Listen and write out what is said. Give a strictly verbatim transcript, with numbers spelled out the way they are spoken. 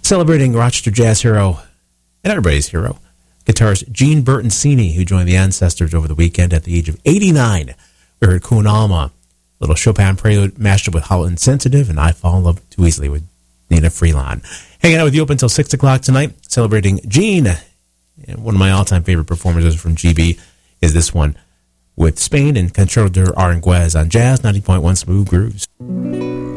Celebrating Rochester jazz hero and everybody's hero, guitarist Gene Bertoncini, who joined the Ancestors over the weekend at the age of eighty-nine. We heard Kuhn Alma, little Chopin prelude mashed up with Hollow Insensitive, and I Fall in Love Too Easily with Nina Freelon. Hanging out with you up until six o'clock tonight, celebrating Gene. And one of my all-time favorite performances from G B is this one with Spain and Concerto de Aranjuez on Jazz ninety point one Smooth Grooves.